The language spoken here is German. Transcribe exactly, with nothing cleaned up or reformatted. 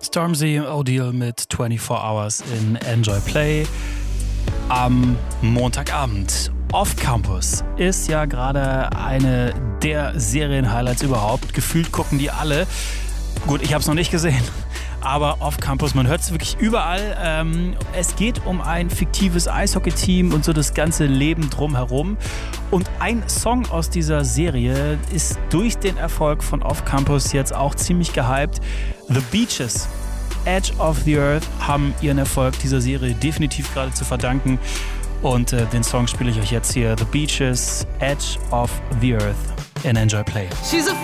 Stormzy O'Deal mit vierundzwanzig Hours in Enjoy Play am Montagabend. Off Campus ist ja gerade eine der Serien-Highlights überhaupt. Gefühlt gucken die alle. Gut, ich habe es noch nicht gesehen, aber Off Campus, man hört es wirklich überall. Ähm, es geht um ein fiktives Eishockey-Team und so das ganze Leben drumherum. Und ein Song aus dieser Serie ist durch den Erfolg von Off Campus jetzt auch ziemlich gehypt. The Beaches, Edge of the Earth, haben ihren Erfolg dieser Serie definitiv gerade zu verdanken. Und äh, den Song spiele ich euch jetzt hier. The Beaches, Edge of the Earth in Enjoy Play. She's a